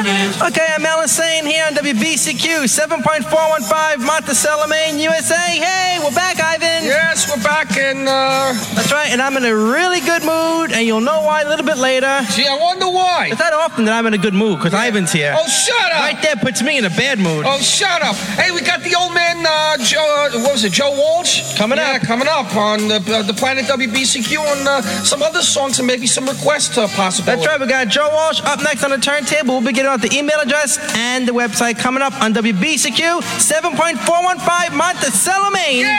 Okay, I'm Alan Sane here on WBCQ 7.415 Monticello, Maine, USA. Hey, we're back, Ivan. Yes, we're back, and That's right, and I'm in a really good mood, and you'll know why a little bit later. gee, I wonder why. It's not often that I'm in a good mood, because Ivan's here. Oh, shut up. Right there puts me in a bad mood. Oh, shut up. Hey, we got the old man, Joe Walsh? Coming up. Coming up on the Planet WBCQ, and some other songs and maybe some requests possible. That's right, we got Joe Walsh up next on the turntable. We'll be getting out the email address and the website coming up on WBCQ 7.415 Monticello, Maine. Yeah.